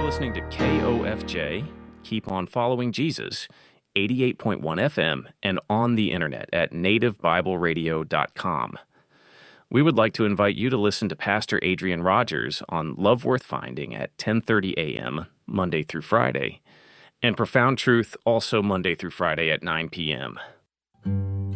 listening to KOFJ. Keep on following Jesus, 88.1 FM, and on the internet at nativebibleradio.com. We would like to invite you to listen to Pastor Adrian Rogers on Love Worth Finding at 10:30 a.m. Monday through Friday, and Profound Truth also Monday through Friday at 9 p.m.